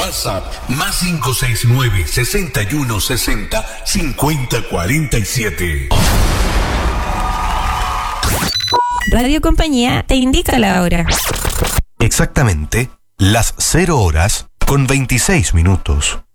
WhatsApp +569 6160 5047. Radio Compañía te indica la hora. Exactamente las 0 horas con 26 minutos.